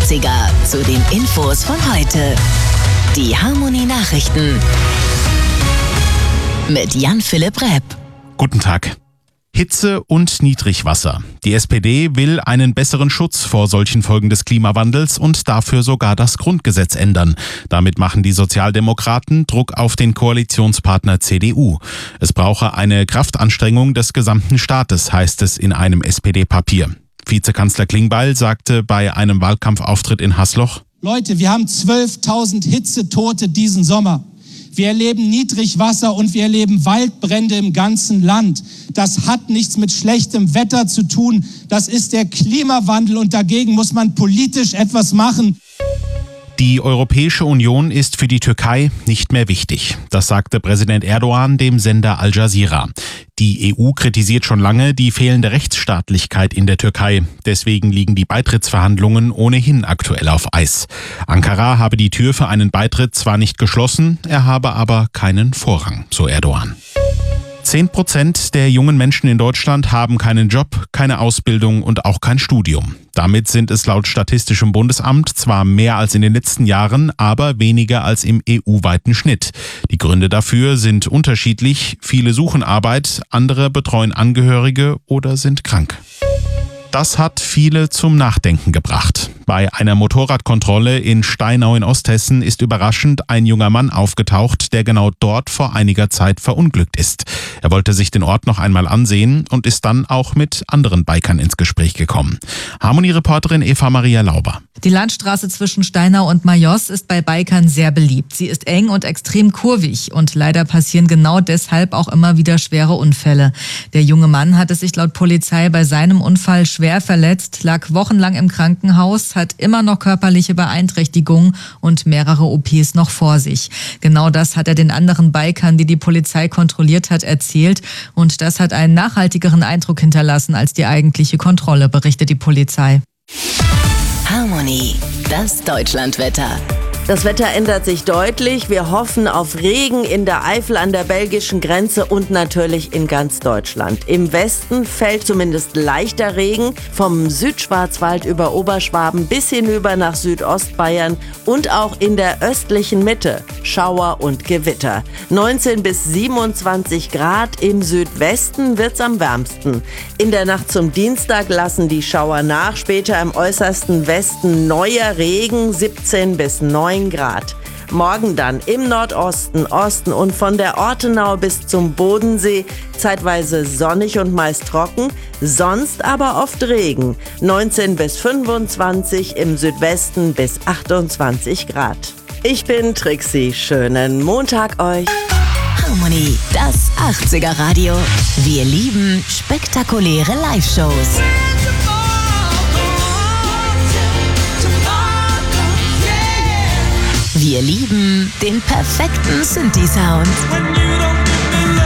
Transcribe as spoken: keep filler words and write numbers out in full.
achtziger zu den Infos von heute. Die Harmony Nachrichten mit Jan-Philipp Repp. Guten Tag. Hitze und Niedrigwasser. Die S P D will einen besseren Schutz vor solchen Folgen des Klimawandels und dafür sogar das Grundgesetz ändern. Damit machen die Sozialdemokraten Druck auf den Koalitionspartner C D U. Es brauche eine Kraftanstrengung des gesamten Staates, heißt es in einem S P D-Papier. Vizekanzler Klingbeil sagte bei einem Wahlkampfauftritt in Hasloch: Leute, wir haben zwölftausend Hitzetote diesen Sommer. Wir erleben Niedrigwasser und wir erleben Waldbrände im ganzen Land. Das hat nichts mit schlechtem Wetter zu tun. Das ist der Klimawandel und dagegen muss man politisch etwas machen. Die Europäische Union ist für die Türkei nicht mehr wichtig. Das sagte Präsident Erdogan dem Sender Al Jazeera. Die E U kritisiert schon lange die fehlende Rechtsstaatlichkeit in der Türkei. Deswegen liegen die Beitrittsverhandlungen ohnehin aktuell auf Eis. Ankara habe die Tür für einen Beitritt zwar nicht geschlossen, er habe aber keinen Vorrang, so Erdogan. Zehn Prozent der jungen Menschen in Deutschland haben keinen Job, keine Ausbildung und auch kein Studium. Damit sind es laut Statistischem Bundesamt zwar mehr als in den letzten Jahren, aber weniger als im E U-weiten Schnitt. Die Gründe dafür sind unterschiedlich. Viele suchen Arbeit, andere betreuen Angehörige oder sind krank. Das hat viele zum Nachdenken gebracht. Bei einer Motorradkontrolle in Steinau in Osthessen ist überraschend ein junger Mann aufgetaucht, der genau dort vor einiger Zeit verunglückt ist. Er wollte sich den Ort noch einmal ansehen und ist dann auch mit anderen Bikern ins Gespräch gekommen. Harmony-Reporterin Eva Maria Lauber. Die Landstraße zwischen Steinau und Majos ist bei Bikern sehr beliebt. Sie ist eng und extrem kurvig und leider passieren genau deshalb auch immer wieder schwere Unfälle. Der junge Mann hatte sich laut Polizei bei seinem Unfall schwer verletzt, lag wochenlang im Krankenhaus, hat immer noch körperliche Beeinträchtigungen und mehrere O Ps noch vor sich. Genau das hat er den anderen Bikern, die die Polizei kontrolliert hat, erzählt und das hat einen nachhaltigeren Eindruck hinterlassen als die eigentliche Kontrolle, berichtet die Polizei. Harmony, das Deutschlandwetter. Das Wetter ändert sich deutlich. Wir hoffen auf Regen in der Eifel an der belgischen Grenze und natürlich in ganz Deutschland. Im Westen fällt zumindest leichter Regen, vom Südschwarzwald über Oberschwaben bis hinüber nach Südostbayern und auch in der östlichen Mitte Schauer und Gewitter. neunzehn bis siebenundzwanzig Grad, im Südwesten wird's am wärmsten. In der Nacht zum Dienstag lassen die Schauer nach, später im äußersten Westen neuer Regen, siebzehn bis neun Grad. Morgen dann im Nordosten, Osten und von der Ortenau bis zum Bodensee zeitweise sonnig und meist trocken, sonst aber oft Regen. neunzehn bis fünfundzwanzig, im Südwesten bis achtundzwanzig Grad. Ich bin Trixie, schönen Montag euch. Harmony, das achtziger Radio. Wir lieben spektakuläre Live-Shows. Wir lieben den perfekten Synthi-Sound.